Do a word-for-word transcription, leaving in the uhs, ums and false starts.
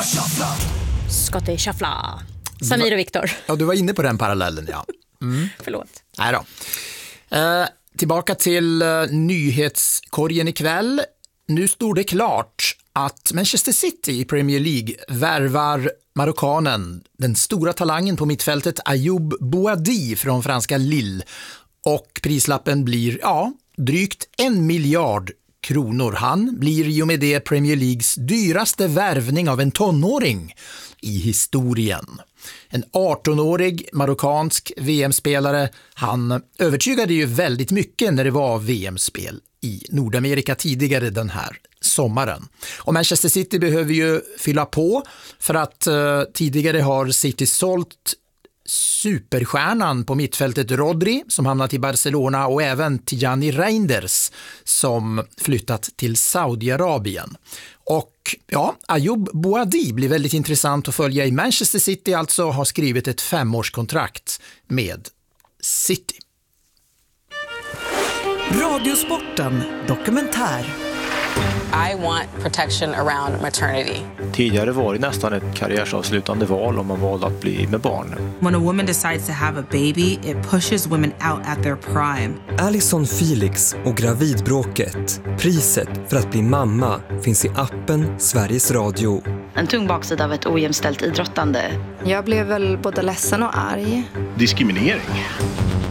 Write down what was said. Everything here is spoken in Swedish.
Scottie Shuffla. Samir och Viktor. Ja, du var inne på den parallellen, ja. Mm. Förlåt. Nej då. Eh, tillbaka till eh, nyhetskorgen ikväll. Nu står det klart att Manchester City i Premier League värvar marockanen, den stora talangen på mittfältet Ayoub Boadi från franska Lille. Och prislappen blir, ja, drygt en miljard kronor. Han blir i och med det Premier Leagues dyraste värvning av en tonåring i historien. En artonårig marockansk V M-spelare, han övertygade ju väldigt mycket när det var V M-spel i Nordamerika tidigare den här sommaren. Och Manchester City behöver ju fylla på för att uh, tidigare har City sålt superstjärnan på mittfältet Rodri som hamnat i Barcelona och även Tijani Reinders som flyttat till Saudiarabien. Och ja, Ayoub Boadi blir väldigt intressant att följa i Manchester City, alltså har skrivit ett femårskontrakt med City. Radiosporten dokumentär. I want protection around maternity. Tidigare var det nästan ett karriärsavslutande val om man valde att bli med barn. When a woman decides to have a baby, it pushes women out at their prime. Alison Felix och gravidbråket. Priset för att bli mamma finns i appen Sveriges Radio. En tung baksida av ett ojämställt idrottande. Jag blev väl både ledsen och arg. Diskriminering.